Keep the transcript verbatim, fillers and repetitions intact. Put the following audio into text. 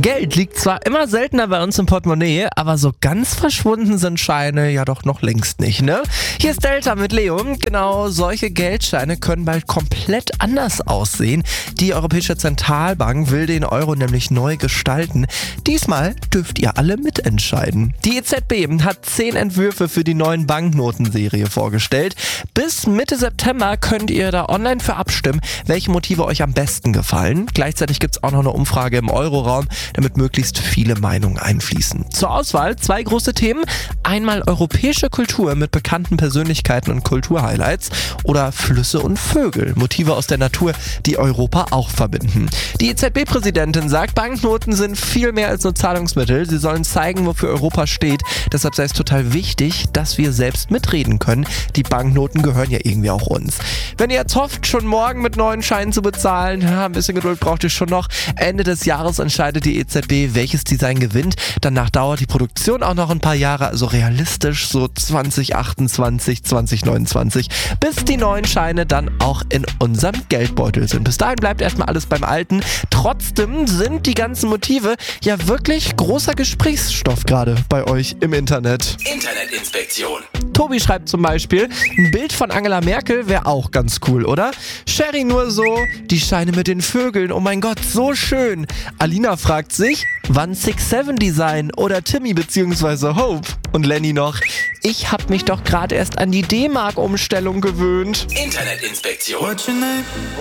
Geld liegt zwar immer seltener bei uns im Portemonnaie, aber so ganz verschwunden sind Scheine ja doch noch längst nicht, ne? Hier ist Delta mit Leo. Genau, solche Geldscheine können bald komplett anders aussehen. Die Europäische Zentralbank will den Euro nämlich neu gestalten. Diesmal dürft ihr alle mitentscheiden. Die E Z B hat zehn Entwürfe für die neuen Banknotenserie vorgestellt. Bis Mitte September könnt ihr da online für abstimmen, welche Motive euch am besten gefallen. Gleichzeitig gibt es auch noch eine Umfrage im Euroraum, damit möglichst viele Meinungen einfließen. Zur Auswahl zwei große Themen. Einmal europäische Kultur mit bekannten Persönlichkeiten und Kulturhighlights oder Flüsse und Vögel, Motive aus der Natur, die Europa auch verbinden. Die E Z B-Präsidentin sagt, Banknoten sind viel mehr als nur Zahlungsmittel. Sie sollen zeigen, wofür Europa steht. Deshalb sei es total wichtig, dass wir selbst mitreden können. Die Banknoten gehören ja irgendwie auch uns. Wenn ihr jetzt hofft, schon morgen mit neuen Scheinen zu bezahlen, ja, ein bisschen Geduld braucht ihr schon noch. Ende des Jahres entscheidet die E Z B, welches Design gewinnt. Danach dauert die Produktion auch noch ein paar Jahre, also realistisch so zwanzig achtundzwanzig, zwanzig neunundzwanzig, bis die neuen Scheine dann auch in unserem Geldbeutel sind. Bis dahin bleibt erstmal alles beim Alten. Trotzdem sind die ganzen Motive ja wirklich großer Gesprächsstoff gerade bei euch im Internet. Internetinspektion. Tobi schreibt zum Beispiel, ein Bild von Angela Merkel wäre auch ganz cool, oder? Sherry nur so, die Scheine mit den Vögeln, oh mein Gott, so schön. Alina fragt sich, wann six seven Design oder Timmy bzw. Hope? Und Lenny noch, ich hab mich doch gerade erst an die D-Mark-Umstellung gewöhnt. Internetinspektion.